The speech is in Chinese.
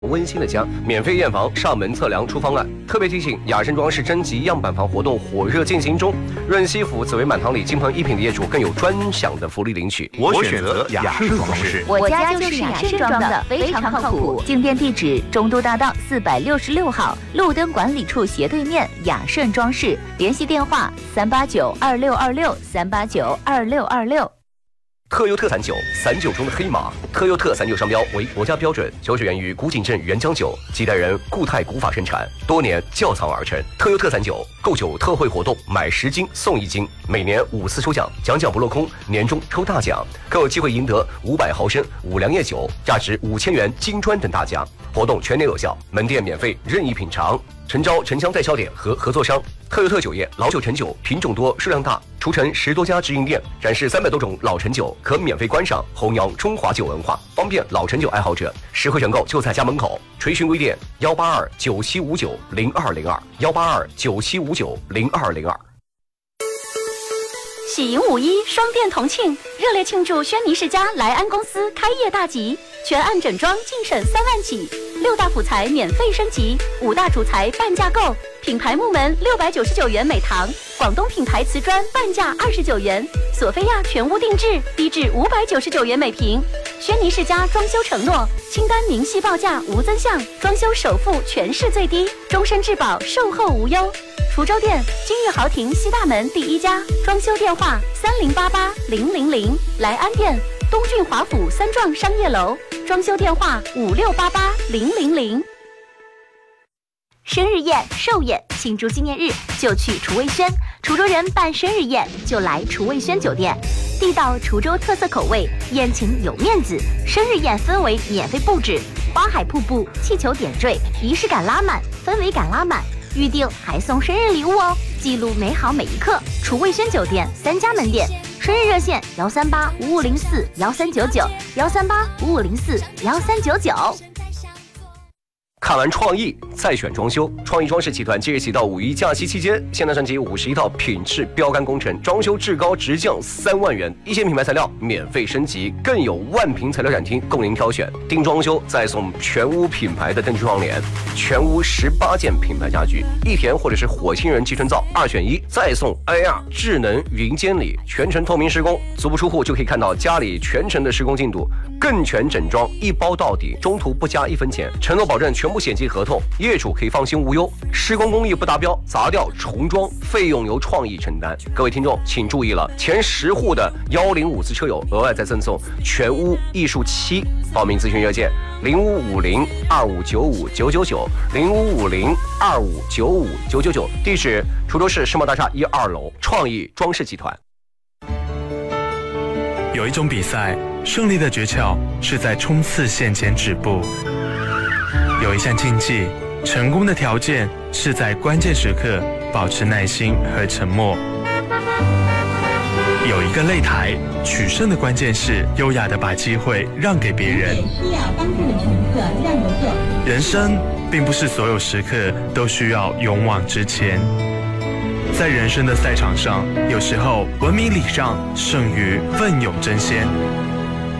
温馨的家，免费验房，上门测量出方案。特别提醒：雅盛装饰征集样板房活动火热进行中，润西府紫薇满堂里金鹏一品的业主更有专享的福利领取。 我选择雅盛装饰， 我家就是雅盛装的，非常靠谱。进店地址：中都大道466号，路灯管理处斜对面，雅盛装饰。联系电话：3892626，3892626。 特优特散酒，散酒中的黑马。特优特散酒商标为国家标准，酒水源于古井镇原浆酒，几代人固态古法生产，多年窖藏而成。特优特散酒购酒特惠活动，买10斤送1斤，每年5次抽奖，奖不落空，年终抽大奖，更有机会赢得500毫升五粮液酒，价值5000元金砖等大奖。活动全年有效，门店免费任意品尝。诚招城乡代销点和合作商。特优特酒业老酒陈酒，品种多，数量大，除城10多家直营店，展示300多种老陈酒，可免费观赏，弘扬中华酒文化，方便老陈酒爱好者。实惠选购就在家门口。垂询微店18297590202，18297590202。 喜迎5·1双店同庆，热烈庆祝轩尼诗家莱安公司开业大吉，全案整装净省3万起，6大辅材免费升级，5大主材半价购，品牌木门699元每堂，广东品牌瓷砖半价29元，索菲亚全屋定制低至599元每平。轩尼诗家装修承诺，清单明细报价无增项，装修首付全市最低，终身质保，售后无忧。滁州店金玉豪庭西大门第1家，装修电话30880000。莱安店东郡华府3幢商业楼，装修电话56880000。生日宴、寿宴，庆祝纪念日就去厨卫轩。滁州人办生日宴就来厨卫轩酒店，地道滁州特色口味，宴请有面子。生日宴氛围免费布置，花海瀑布、气球点缀，仪式感拉满，氛围感拉满。预定还送生日礼物哦，记录美好每一刻。厨卫轩酒店3家门店，生日热线13855041399，13855041399。 看完创意再选装修，创意装饰集团即日起到5·1假期期间，现代升级51套品质标杆工程，装修至高直降3万元，一线品牌材料免费升级，更有万平材料展厅供您挑选。定装修再送全屋品牌的灯具窗帘，全屋18件品牌家具，益田或者是火星人集成灶2选1，再送 AR 智能云监理，全程透明施工，足不出户就可以看到家里全程的施工进度，更全整装一包到底，中途不加1分钱，承诺保证全部险金合同，业主可以放心无忧。施工工艺不达标，砸掉重装，费用由创意承担。各位听众请注意了，前10户的105次车友额外再赠送全屋艺术漆。报名咨询热线0550259599，0550259599，地址滁州市世贸大厦1、2楼创意装饰集团。 有一种比赛，胜利的诀窍是在冲刺线前止步；有一项竞技，成功的条件是在关键时刻保持耐心和沉默；有一个擂台，取胜的关键是优雅地把机会让给别人。 需要帮助的乘客让游客。 人生并不是所有时刻都需要勇往直前。在人生的赛场上，有时候文明礼让胜于奋勇争先。